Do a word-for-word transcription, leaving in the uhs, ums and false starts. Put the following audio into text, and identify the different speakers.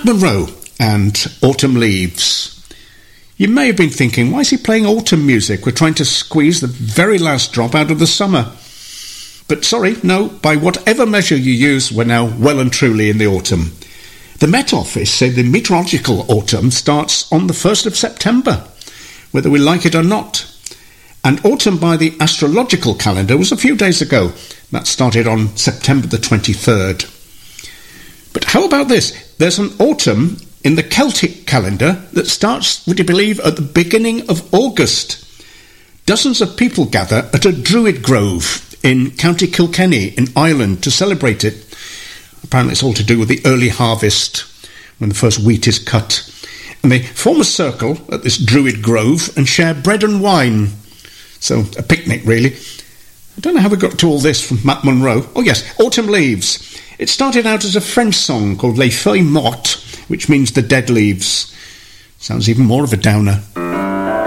Speaker 1: Matt Monro and Autumn Leaves. You may have been thinking, why is he playing autumn music? We're trying to squeeze the very last drop out of the summer. But sorry, no, by whatever measure you use, we're now well and truly in the autumn. The Met Office say the meteorological autumn starts on the first of September, whether we like it or not. And autumn by the astrological calendar was a few days ago. That started on September the twenty-third. But how about this? There's an autumn in the Celtic calendar that starts, would you believe, at the beginning of August. Dozens of people gather at a druid grove in County Kilkenny in Ireland to celebrate it. Apparently it's all to do with the early harvest, when the first wheat is cut. And they form a circle at this druid grove and share bread and wine. So, a picnic, really. I don't know how we got to all this from Matt Monro. Oh yes, Autumn Leaves. It started out as a French song called Les Feuilles Mortes, which means the dead leaves. Sounds even more of a downer.